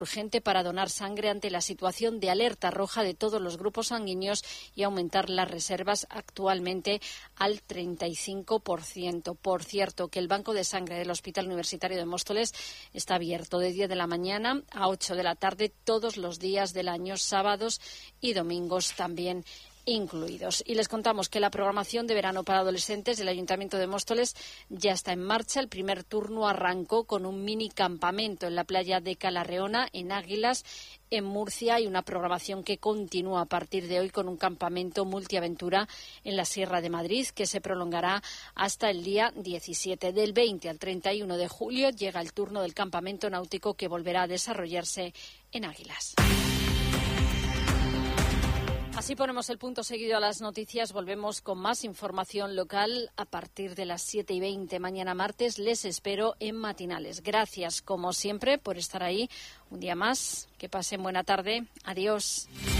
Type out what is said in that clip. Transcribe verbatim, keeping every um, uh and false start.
urgente para donar sangre ante la situación de alerta roja de todos los grupos sanguíneos y aumentar las reservas actualmente al treinta y cinco por ciento. Por cierto, que el banco de sangre del Hospital Universitario de Móstoles está abierto de diez de la mañana a ocho de la tarde todos los días del año, sábados y domingos también incluidos. Y les contamos que la programación de verano para adolescentes del Ayuntamiento de Móstoles ya está en marcha. El primer turno arrancó con un mini campamento en la playa de Calarreona, en Águilas, en Murcia, y una programación que continúa a partir de hoy con un campamento multiaventura en la Sierra de Madrid, que se prolongará hasta el día diecisiete. Del veinte al treinta y uno de julio llega el turno del campamento náutico, que volverá a desarrollarse en Águilas. Así ponemos el punto seguido a las noticias. Volvemos con más información local a partir de las siete y veinte mañana martes. Les espero en Matinales. Gracias, como siempre, por estar ahí un día más. Que pasen buena tarde. Adiós.